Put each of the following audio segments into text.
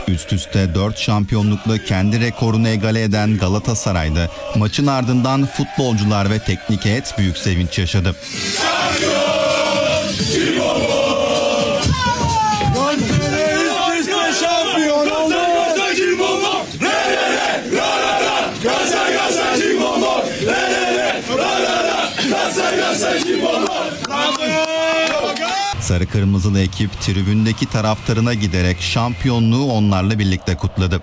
Üst üste 4 şampiyonlukla kendi rekorunu egale eden Galatasaray'da maçın ardından futbolcular ve teknik heyet büyük sevinç yaşadı. Sarı kırmızılı ekip tribündeki taraftarına giderek şampiyonluğu onlarla birlikte kutladı.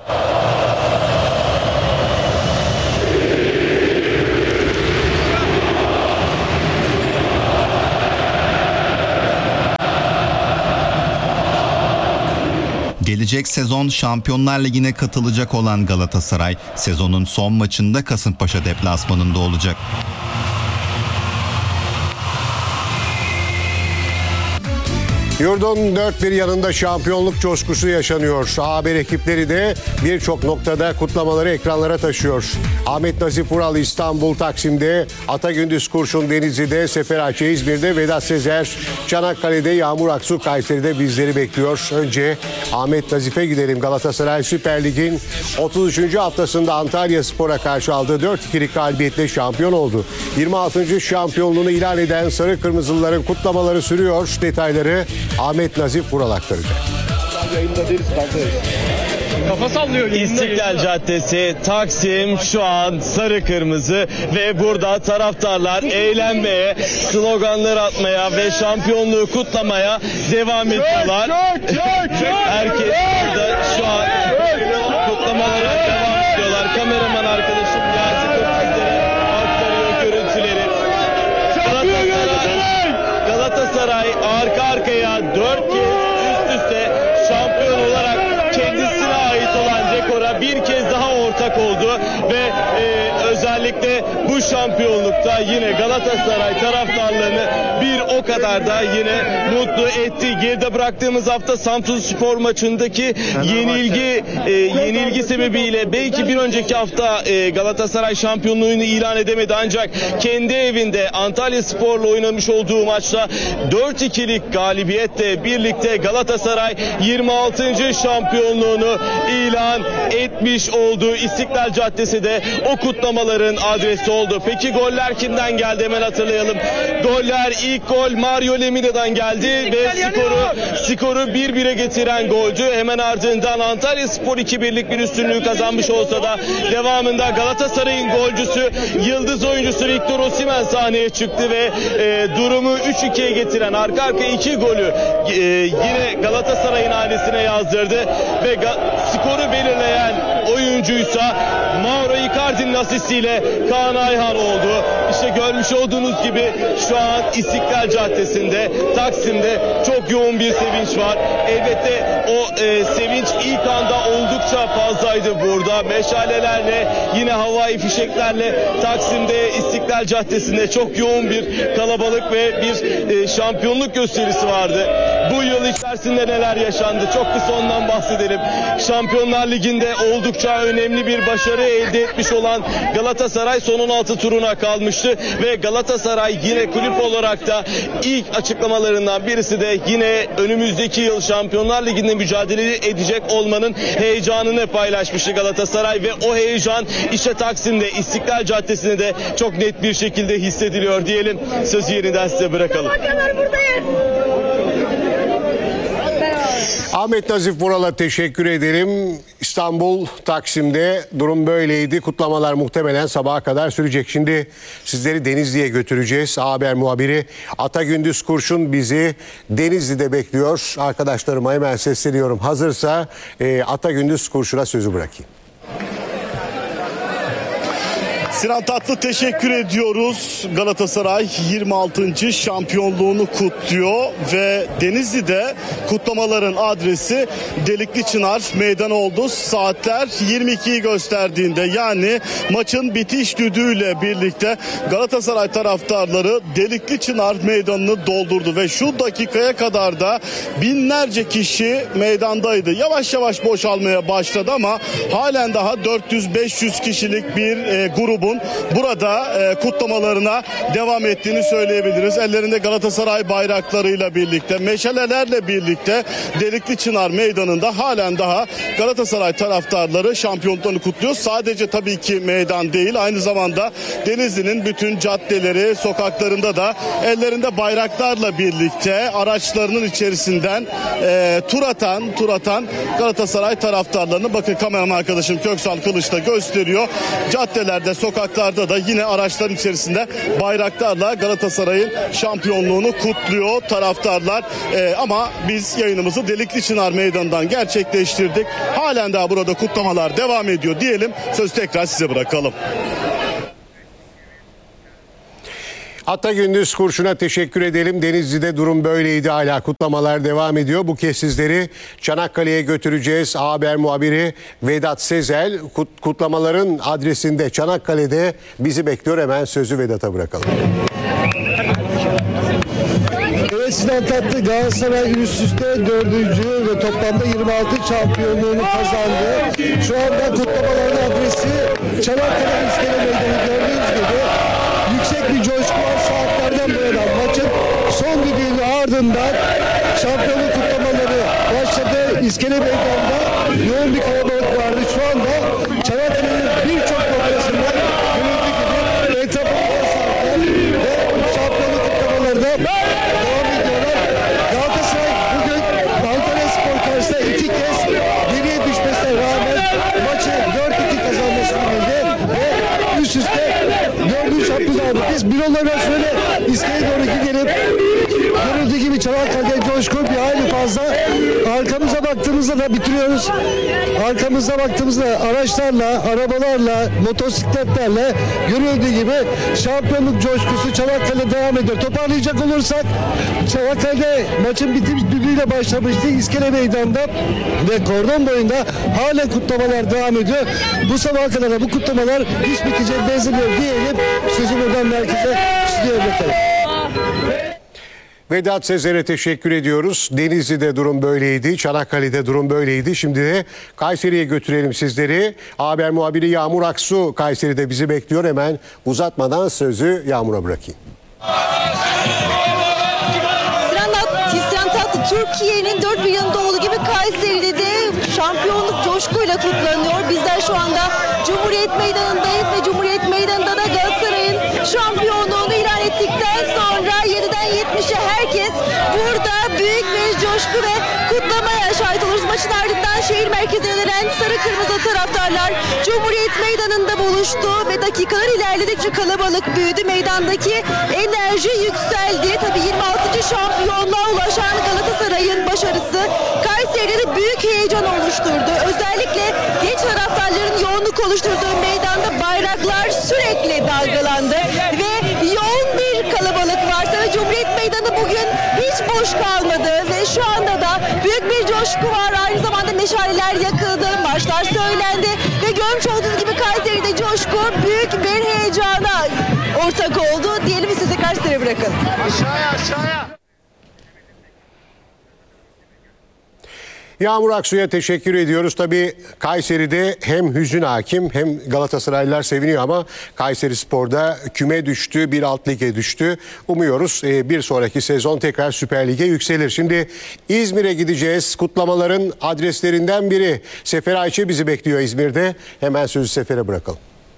Gelecek sezon Şampiyonlar Ligi'ne katılacak olan Galatasaray, sezonun son maçında Kasımpaşa deplasmanında olacak. Yurdun dört bir yanında şampiyonluk coşkusu yaşanıyor. Haber ekipleri de birçok noktada kutlamaları ekranlara taşıyor. Ahmet Nazif Ural İstanbul Taksim'de, Atagündüz Kurşun Denizli'de, Sefer Ayça İzmir'de, Vedat Sezer Çanakkale'de, Yağmur Aksu Kayseri'de bizleri bekliyor. Önce Ahmet Nazif'e gidelim. Galatasaray Süper Lig'in 33. haftasında Antalyaspor'a karşı aldığı 4-2'lik galibiyetle şampiyon oldu. 26. şampiyonluğunu ilan eden Sarı Kırmızılıların kutlamaları sürüyor. Detayları Ahmet Nazif Vural aktaracak. Kafa sallıyor. İstiklal Caddesi, Taksim şu an sarı kırmızı ve burada taraftarlar eğlenmeye, sloganlar atmaya ve şampiyonluğu kutlamaya devam ediyorlar. Herkes burada şu an kutlamalara devam ediyorlar. Kameraman arkadaşım Yasin sizlere aktarıyor görüntüleri. Galatasaray arka arkaya 4 kez üst üste şampiyon olarak kendisine ait olan rekora bir kez daha ortak oldu ve özellikle bu şampiyonlukta yine Galatasaray taraftarlarını bir o kadar da yine mutlu etti. Geride bıraktığımız hafta Samsunspor maçındaki yenilgi sebebiyle belki bir önceki hafta Galatasaray şampiyonluğunu ilan edemedi, ancak kendi evinde Antalyaspor'la oynamış olduğu maçta 4-2'lik galibiyetle birlikte Galatasaray 26. şampiyonluğunu ilan etmiş oldu. İstiklal Caddesi de o kutlamaların adresi oldu. Peki goller kimden geldi? Hemen hatırlayalım. Goller, ilk gol Mario Lemina'dan geldi ve skoru 1-1'e getiren goldü. Hemen ardından Antalyaspor 2-1'lik bir üstünlüğü kazanmış olsa da devamında Galatasaray'ın golcüsü, yıldız oyuncusu Victor Osimhen sahneye çıktı ve durumu 3-2'ye getiren arka arkaya 2 golü yine Galatasaray'ın hanesine yazdırdı ve skoru belirleyen oyuncuysa Mauro Icardi'nin asistiyle Kaan Ayhan oldu. İşte görmüş olduğunuz gibi şu an İstiklal Caddesi'nde, Taksim'de çok yoğun bir sevinç var. Elbette o sevinç ilk anda oldukça fazlaydı burada. Meşalelerle, yine havai fişeklerle Taksim'de, İstiklal Caddesi'nde çok yoğun bir kalabalık ve bir şampiyonluk gösterisi vardı. Bu yıl içerisinde neler yaşandı? Çok kısa ondan bahsedelim. Şampiyonlar Ligi'nde oldukça önemli bir başarı elde etmiş olan Galatasaray son 16 turuna kalmıştı ve Galatasaray yine kulüp olarak da ilk açıklamalarından birisi de yine önümüzdeki yıl Şampiyonlar Ligi'nde mücadele edecek olmanın heyecanını paylaşmıştı Galatasaray ve o heyecan işte Taksim'de, İstiklal Caddesi'nde de çok net bir şekilde hissediliyor diyelim. Sözü yeniden size bırakalım. Ahmet Nazif Vural'a teşekkür ederim. İstanbul Taksim'de durum böyleydi. Kutlamalar muhtemelen sabaha kadar sürecek. Şimdi sizleri Denizli'ye götüreceğiz. Haber muhabiri Atagündüz Kurşun bizi Denizli'de bekliyor. Arkadaşlarıma hemen sesleniyorum. Hazırsa Atagündüz Kurşun'a sözü bırakayım. Sinan Tatlı, teşekkür ediyoruz. Galatasaray 26. şampiyonluğunu kutluyor ve Denizli'de kutlamaların adresi Delikli Çınar Meydanı oldu. Saatler 22'yi gösterdiğinde, yani maçın bitiş düdüğüyle birlikte Galatasaray taraftarları Delikli Çınar Meydanı'nı doldurdu ve şu dakikaya kadar da binlerce kişi meydandaydı. Yavaş yavaş boşalmaya başladı ama halen daha 400-500 kişilik bir grubun şampiyonluğun burada kutlamalarına devam ettiğini söyleyebiliriz. Ellerinde Galatasaray bayraklarıyla birlikte, meşalelerle birlikte Delikli Çınar Meydanı'nda halen daha Galatasaray taraftarları şampiyonluklarını kutluyor. Sadece tabii ki meydan değil, aynı zamanda Denizli'nin bütün caddeleri, sokaklarında da ellerinde bayraklarla birlikte araçlarının içerisinden tur atan Galatasaray taraftarlarını, bakın kameraman arkadaşım Köksal Kılıç da gösteriyor. Caddelerde, sokaklarda da yine araçların içerisinde bayraklarla Galatasaray'ın şampiyonluğunu kutluyor taraftarlar. Ama biz yayınımızı Delikli Çınar Meydanı'ndan gerçekleştirdik. Halen daha burada kutlamalar devam ediyor diyelim. Sözü tekrar size bırakalım. Atagündüz Kurşun'a teşekkür edelim. Denizli'de durum böyleydi. Hala kutlamalar devam ediyor. Bu kez sizleri Çanakkale'ye götüreceğiz. Haber muhabiri Vedat Sezel kutlamaların adresinde Çanakkale'de bizi bekliyor. Hemen sözü Vedat'a bırakalım. Evet, Sinan Tatlı Galatasaray üst üste 4. ve toplamda 26 şampiyonluğunu kazandı. Şu anda kutlamaların adresi Çanakkale İskele Meydanı, gördüğünüz gibi yüksek bir coşku var saatlerden bu yana. Maçın son düdüğünün ardından şampiyonluk kutlamaları başladı. İskele Meydanı'nda yoğun bir kalabalık vardı. Şu anda Çanakkale'nin birçok noktasında görüldüğü gibi etrafında saatler ve şampiyonluk kutlamaları da devam ediyorlar. Galatasaray bugün Antalya Spor karşısında 2 kez geriye düşmesine rağmen maçı 4-2 kazanmasını bildi ve üst üste 4. şampiyonu aldık. Biz bürolara şöyle iskele doğru gidelim. Görüldüğü gibi Çanakkale'de coşku bir hayli fazla. Arkamıza baktığımızda da bitiriyoruz. Arkamıza baktığımızda araçlarla, arabalarla, motosikletlerle görüldüğü gibi şampiyonluk coşkusu Çanakkale'de devam ediyor. Toparlayacak olursak Çanakkale'de maçın bitiş düdüğüyle başlamıştı. İskele Meydanı'nda ve kordon boyunda halen kutlamalar devam ediyor. Bu sabaha kadar da bu kutlamalar hiç bitecek benzemiyor diyelim. Sözü buradan merkeze stüdyoya bırakalım. Vedat Sezer'e teşekkür ediyoruz. Denizli'de durum böyleydi. Çanakkale'de durum böyleydi. Şimdi de Kayseri'ye götürelim sizleri. Haber muhabiri Yağmur Aksu Kayseri'de bizi bekliyor. Hemen uzatmadan sözü Yağmur'a bırakayım. Sinan Tatlı Türkiye'nin dört bir yanında olduğu gibi Kayseri'de de şampiyonluk coşkuyla kutlanıyor. Bizler şu anda Cumhuriyet Meydanı'ndayız ve Cumhuriyet Meydanı'nda da Galatasaray'ın şampiyonluğunu ilan ettikten sonra 7'den 70'e herkes burada büyük bir coşku ve kutlamaya şahit oluruz. Maçın ardından şehir merkezine yönelen sarı kırmızı taraftarlar Cumhuriyet Meydanı'nda buluştu ve dakikalar ilerledikçe kalabalık büyüdü. Meydandaki enerji yükseldi. Tabii 26. şampiyonluğa ulaşan Galatasaray'ın başarısı Kayseri'de de büyük heyecan oluşturdu. Özellikle genç taraftarların yoğunluk oluşturduğu meydanda bayraklar sürekli dalgalandı ve yoğun bir kalabalık var. Tabii Cumhuriyet Meydanı bugün hiç boş kalmadı ve şu anda da büyük bir coşku var. Aynı zamanda meşaleler yakıldı, marşlar söylendi ve görmüş olduğunuz gibi Kayseri'de coşku büyük bir heyecana ortak oldu. Diyelim ve sizi Kayseri'ye bırakalım. Aşağıya. Yağmur Aksu'ya teşekkür ediyoruz. Tabii Kayseri'de hem hüzün hakim hem Galatasaraylılar seviniyor ama Kayserispor'da küme düştü, bir alt lige düştü. Umuyoruz bir sonraki sezon tekrar Süper Lig'e yükselir. Şimdi İzmir'e gideceğiz. Kutlamaların adreslerinden biri. Sefer Ayçe bizi bekliyor İzmir'de. Hemen sözü Sefer'e bırakalım.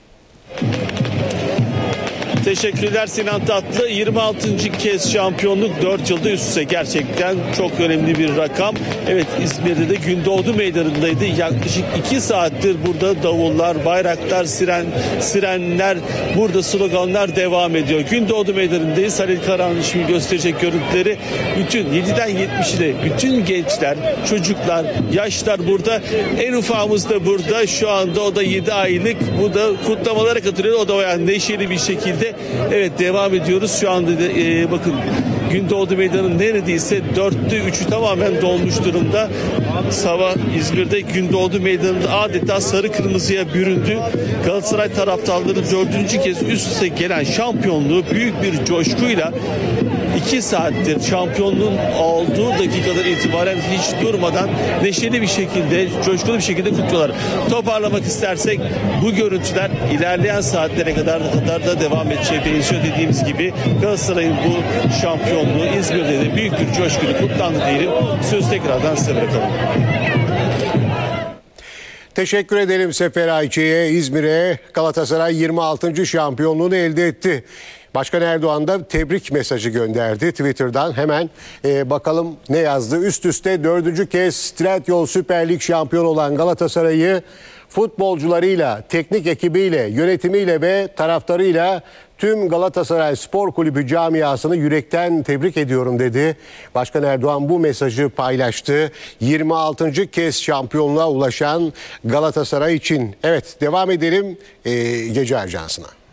Teşekkürler Sinan Tatlı. 26. kez şampiyonluk 4 yılda üst üste, gerçekten çok önemli bir rakam. Evet, İzmir'de de Gündoğdu Meydanı'ndaydı. Yaklaşık 2 saattir burada davullar, bayraklar, sirenler, burada sloganlar devam ediyor. Gündoğdu Meydanı'ndayız. Halil Karahan'ın şimdi gösterecek görüntüleri. Bütün 7'den 70'de bütün gençler, çocuklar, yaşlar burada. En ufağımız da burada. Şu anda o da 7 aylık. Bu da kutlamalara katılıyor. O da yani neşeli bir şekilde. Evet, devam ediyoruz. Şu anda da, bakın Gündoğdu Meydanı neredeyse 4'te 3'ü tamamen dolmuş durumda. Sabah İzmir'de Gündoğdu Meydanı'nda adeta sarı kırmızıya büründü. Galatasaray taraftarları 4. kez üst üste gelen şampiyonluğu büyük bir coşkuyla 2 saattir şampiyonluğun olduğu dakikadan itibaren hiç durmadan neşeli bir şekilde, coşkulu bir şekilde kutluyorlar. Toparlamak istersek bu görüntüler ilerleyen saatlere kadar da devam edeceğe benziyor. Dediğimiz gibi Galatasaray'ın bu şampiyonluğu İzmir'de de büyük bir coşkulu kutlandı diyelim. Söz tekrardan size bırakalım. Teşekkür edelim Sefer Ayçi'ye. İzmir'e Galatasaray 26. şampiyonluğunu elde etti. Başkan Erdoğan da tebrik mesajı gönderdi Twitter'dan. Hemen bakalım ne yazdı. Üst üste 4. kez Trendyol Süper Lig şampiyon olan Galatasaray'ı futbolcularıyla, teknik ekibiyle, yönetimiyle ve taraftarıyla tüm Galatasaray Spor Kulübü camiasını yürekten tebrik ediyorum dedi. Başkan Erdoğan bu mesajı paylaştı. 26. kez şampiyonluğa ulaşan Galatasaray için. Evet, devam edelim Gece Ajansı'na.